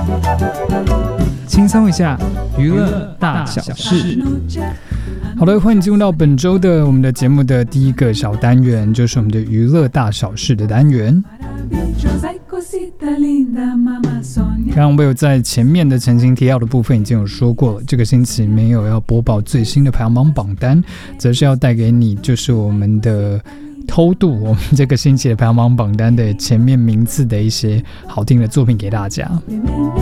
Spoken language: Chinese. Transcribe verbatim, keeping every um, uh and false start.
轻松一下，娱乐大小事。好的，欢迎进入到本周的我们的节目的第一个小单元，就是我们的娱乐大小事的单元。刚刚我有在前面的前情提要的部分已经有说过了，这个星期没有要播报最新的排行榜榜单，则是要带给你就是我们的偷渡我们这个星期的排行榜榜单的前面名次的一些好听的作品给大家。